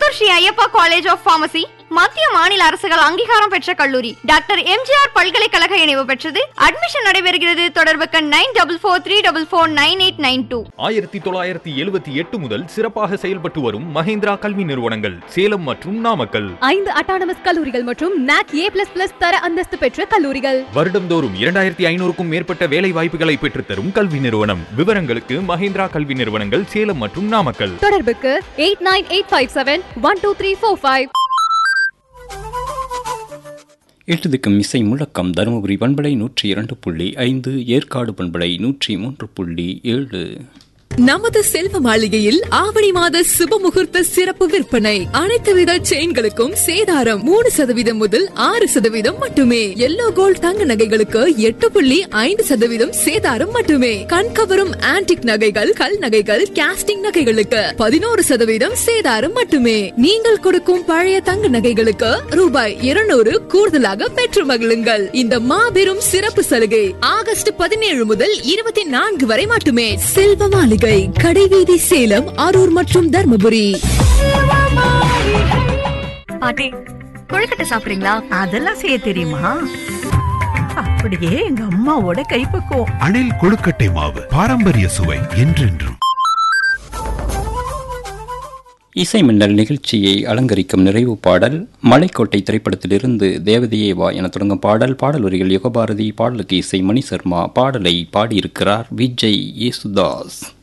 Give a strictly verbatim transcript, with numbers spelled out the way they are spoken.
Tirupattur Sri Ayyappa college of pharmacy மத்திய மாநில அரசுகள் அங்கீகாரம் பெற்ற கல்லூரி. டாக்டர் எம்ஜிஆர் பல்கலைக்கழக இணைவு பெற்றது. அட்மிஷன் நடைபெறுகிறது. தொடர்புக்கு nine double four three double four nine eight nine two. ஆயிரத்தி தொள்ளாயிரத்தி எழுபத்தி எட்டு முதல் சிறப்பாக செயல்பட்டு வரும் மஹேந்திரா கல்வி நிறுவனங்கள் சேலம் மற்றும் நாமக்கல். ஐந்து அட்டானமஸ் கல்லூரிகள் மற்றும் நாக் ஏ பிளஸ் பிளஸ் தர அந்தஸ்து பெற்ற கல்லூரிகள். வருடம்தோறும் இரண்டாயிரத்தி ஐநூறுக்கும் மேற்பட்ட வேலை வாய்ப்புகளை பெற்றுத்தரும் கல்வி நிறுவனம். விவரங்களுக்கு மஹேந்திரா கல்வி நிறுவனங்கள் சேலம் மற்றும் நாமக்கல். தொடர்புக்கு eight nine eight five seven one two three four five. எட்டுதுக்கும் இசை முழக்கம் தருமபுரி பண்பலை நூற்றி இரண்டு புள்ளி ஐந்து, ஏற்காடு பண்பலை நூற்றி மூன்று புள்ளி ஏழு. நமது செல்வ மாளிகையில் ஆவணி மாத சுப முகூர்த்த சிறப்பு விற்பனை. அனைத்து வித செயின்களுக்கும் சேதாரம் மூணு சதவீதம் முதல் ஆறு சதவீதம் மட்டுமே. எல்லோ கோல்ட் தங்க நகைகளுக்கு எட்டு புள்ளி ஐந்து சதவீதம் சேதாரம் மட்டுமே. கண்கவரும் ஆன்டிக் நகைகள், கல் நகைகள், காஸ்டிங் நகைகளுக்கு பதினோரு சதவீதம் சேதாரம் மட்டுமே. நீங்கள் கொடுக்கும் பழைய தங்க நகைகளுக்கு ரூபாய் இருநூறு கூடுதலாக பெற்று மகிழுங்கள். இந்த மாபெரும் சிறப்பு சலுகை ஆகஸ்ட் பதினேழு முதல் இருபத்தி நான்கு வரை மட்டுமே. செல்வ மாளிகை, கடைவீதி, சேலம், அரூர் மற்றும் தர்மபுரி. பாட்டி, கொழுக்கட்டை சாப்பிடுறீங்களா? அதெல்லாம் செய்ய தெரியுமா? அப்படியே எங்க அம்மாவோட கைப்பக்குவம். அணில் கொழுக்கட்டை மாவு, பாரம்பரிய சுவை என்றென்றும். இசை மின்னல் நிகழ்ச்சியை அலங்கரிக்கும் நிறைவு பாடல் மலைக்கோட்டை திரைப்படத்திலிருந்து தேவதையே வா என தொடங்கும் பாடல். பாடல் வரிகள் யுகபாரதி, பாடலுக்கு இசை மணி சர்மா, பாடலை பாடியிருக்கிறார் விஜய் யேசுதாஸ்.